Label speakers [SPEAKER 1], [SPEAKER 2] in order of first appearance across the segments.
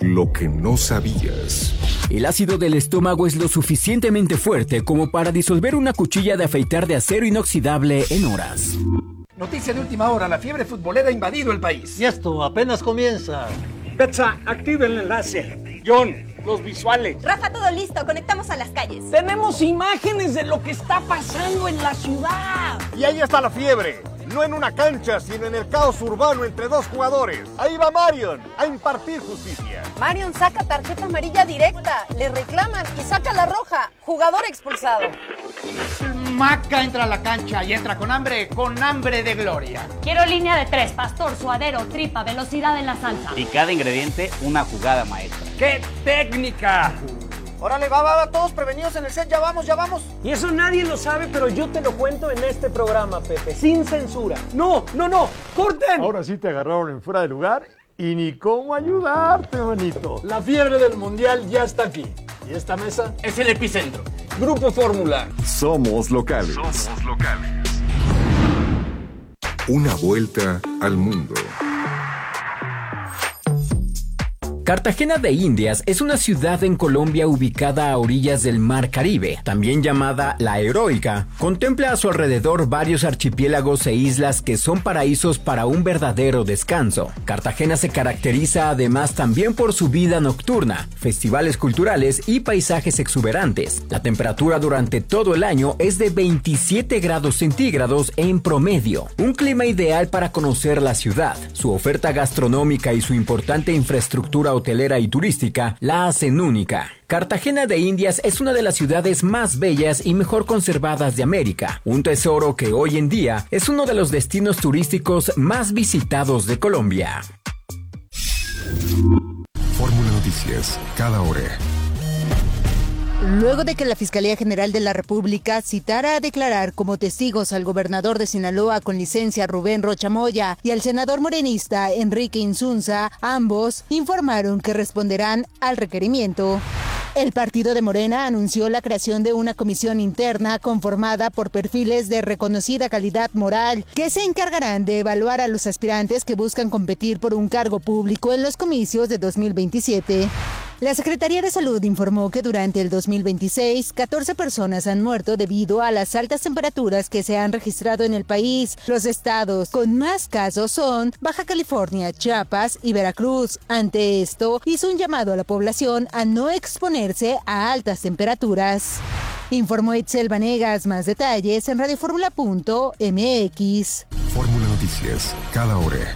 [SPEAKER 1] Lo que no sabías.
[SPEAKER 2] El ácido del estómago es lo suficientemente fuerte como para disolver una cuchilla de afeitar de acero inoxidable en horas.
[SPEAKER 3] Noticia de última hora, la fiebre futbolera ha invadido el país.
[SPEAKER 4] Y esto apenas comienza.
[SPEAKER 5] Betsa, activa el enlace. John, los visuales.
[SPEAKER 6] Rafa, todo listo, conectamos a las calles.
[SPEAKER 5] Tenemos imágenes de lo que está pasando en la ciudad.
[SPEAKER 7] Y ahí está la fiebre. No en una cancha, sino en el caos urbano entre dos jugadores. Ahí va Marion a impartir justicia.
[SPEAKER 6] Marion saca tarjeta amarilla directa, le reclaman y saca la roja. Jugador expulsado.
[SPEAKER 3] Maca entra a la cancha y entra con hambre de gloria.
[SPEAKER 8] Quiero línea de 3, pastor, suadero, tripa, velocidad en la salsa.
[SPEAKER 9] Y cada ingrediente una jugada maestra.
[SPEAKER 5] ¡Qué técnica!
[SPEAKER 3] Órale, va, todos prevenidos en el set, ya vamos.
[SPEAKER 5] Y eso nadie lo sabe, pero yo te lo cuento en este programa, Pepe, sin censura. No, ¡corten!
[SPEAKER 7] Ahora sí te agarraron en fuera de lugar y ni cómo ayudarte, manito.
[SPEAKER 5] La fiebre del mundial ya está aquí. Y esta mesa es el epicentro. Grupo Fórmula.
[SPEAKER 1] Somos locales. Una vuelta al mundo.
[SPEAKER 2] Cartagena de Indias es una ciudad en Colombia ubicada a orillas del Mar Caribe, también llamada La Heroica. Contempla a su alrededor varios archipiélagos e islas que son paraísos para un verdadero descanso. Cartagena se caracteriza además también por su vida nocturna, festivales culturales y paisajes exuberantes. La temperatura durante todo el año es de 27 grados centígrados en promedio, un clima ideal para conocer la ciudad. Su oferta gastronómica y su importante infraestructura hotelera y turística la hacen única. Cartagena de Indias es una de las ciudades más bellas y mejor conservadas de América, un tesoro que hoy en día es uno de los destinos turísticos más visitados de Colombia.
[SPEAKER 1] Fórmula Noticias, cada hora.
[SPEAKER 10] Luego de que la Fiscalía General de la República citara a declarar como testigos al gobernador de Sinaloa con licencia Rubén Rocha Moya y al senador morenista Enrique Insunza, ambos informaron que responderán al requerimiento. El partido de Morena anunció la creación de una comisión interna conformada por perfiles de reconocida calidad moral que se encargarán de evaluar a los aspirantes que buscan competir por un cargo público en los comicios de 2027. La Secretaría de Salud informó que durante el 2026, 14 personas han muerto debido a las altas temperaturas que se han registrado en el país. Los estados con más casos son Baja California, Chiapas y Veracruz. Ante esto, hizo un llamado a la población a no exponerse a altas temperaturas. Informó Itzel Vanegas. Más detalles en radioformula.mx.
[SPEAKER 1] Fórmula Noticias, cada hora.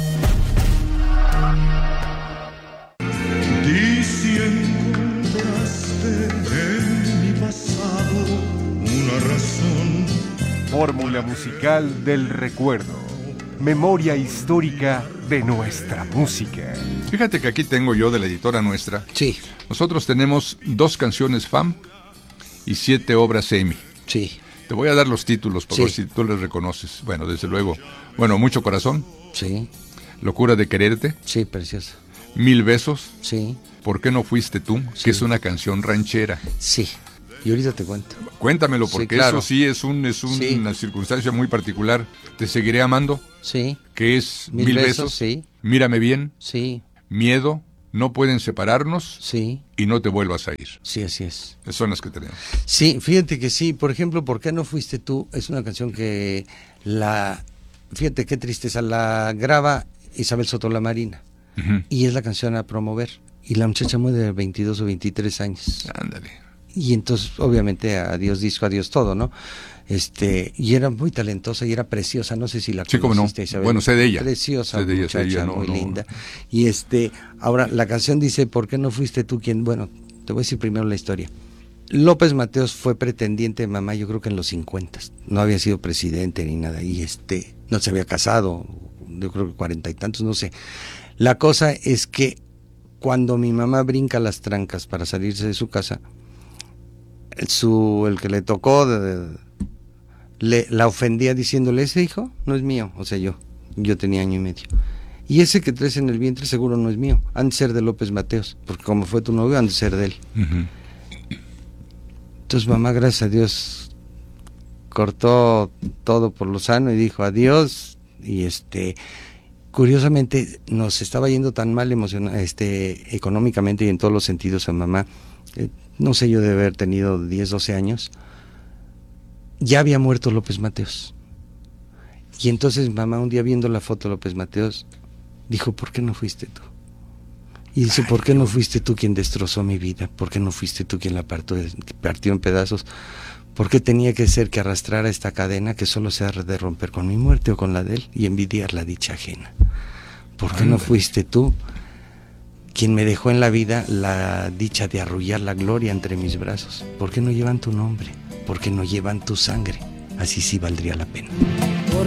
[SPEAKER 11] Y si encontraste en mi pasado una razón.
[SPEAKER 12] Fórmula musical del recuerdo. Memoria histórica de nuestra música.
[SPEAKER 13] Fíjate que aquí tengo yo de la editora nuestra.
[SPEAKER 4] Sí.
[SPEAKER 13] Nosotros tenemos 2 canciones FAM y 7 obras Emmy.
[SPEAKER 4] Sí.
[SPEAKER 13] Te voy a dar los títulos por ver si tú les reconoces. Bueno, desde luego. Bueno, Mucho Corazón.
[SPEAKER 4] Sí.
[SPEAKER 13] Locura de Quererte.
[SPEAKER 4] Sí, preciosa.
[SPEAKER 13] 1000 Besos.
[SPEAKER 4] Sí.
[SPEAKER 13] ¿Por qué no fuiste tú?
[SPEAKER 4] Sí.
[SPEAKER 13] Que es una canción ranchera.
[SPEAKER 4] Sí. Y ahorita te cuento.
[SPEAKER 13] Cuéntamelo, porque
[SPEAKER 4] sí, claro.
[SPEAKER 13] eso sí es una circunstancia muy particular. Te seguiré amando.
[SPEAKER 4] Sí.
[SPEAKER 13] Que es
[SPEAKER 4] 1000 besos. Sí.
[SPEAKER 13] Mírame bien.
[SPEAKER 4] Sí.
[SPEAKER 13] Miedo. No pueden separarnos.
[SPEAKER 4] Sí.
[SPEAKER 13] Y no te vuelvas a ir.
[SPEAKER 4] Sí, así es.
[SPEAKER 13] Esas son las que tenemos.
[SPEAKER 4] Sí, fíjate que sí. Por ejemplo, ¿Por qué no fuiste tú? Es una canción que fíjate qué tristeza, la graba Isabel Soto La Marina. Uh-huh. Y es la canción a promover. Y la muchacha muere de 22 o 23 años.
[SPEAKER 13] Ándale.
[SPEAKER 4] Y entonces, obviamente, adiós disco, adiós todo, ¿no? Y era muy talentosa y era preciosa. No sé si la
[SPEAKER 13] conociste,
[SPEAKER 4] no.
[SPEAKER 13] Isabel. Bueno, sé de ella.
[SPEAKER 4] Preciosa,
[SPEAKER 13] sé de ella,
[SPEAKER 4] muchacha,
[SPEAKER 13] no,
[SPEAKER 4] muy
[SPEAKER 13] no.
[SPEAKER 4] linda. Y ahora la canción dice, ¿por qué no fuiste tú quien? Bueno, te voy a decir primero la historia. López Mateos fue pretendiente de mamá, yo creo que en los 50. No había sido presidente ni nada. Y no se había casado, yo creo que 40 y tantos, no sé. La cosa es que cuando mi mamá brinca las trancas para salirse de su casa, el que le tocó la ofendía diciéndole, ese hijo no es mío, o sea, yo tenía 1 año y medio. Y ese que traes en el vientre seguro no es mío, han de ser de López Mateos, porque como fue tu novio, han de ser de él. Uh-huh. Entonces mamá, gracias a Dios, cortó todo por lo sano y dijo adiós, curiosamente nos estaba yendo tan mal económicamente y en todos los sentidos a mamá, no sé, yo de haber tenido 10, 12 años, ya había muerto López Mateos. Y entonces mamá, un día viendo la foto de López Mateos, dijo, ¿por qué no fuiste tú? Y dice, ¿por qué no fuiste tú quien destrozó mi vida? ¿Por qué no fuiste tú quien la partió en pedazos? ¿Por qué tenía que ser que arrastrara esta cadena que solo se ha de romper con mi muerte o con la de él y envidiar la dicha ajena? ¿Por qué no fuiste tú quien me dejó en la vida la dicha de arrullar la gloria entre mis brazos? ¿Por qué no llevan tu nombre? ¿Por qué no llevan tu sangre? Así sí valdría la pena.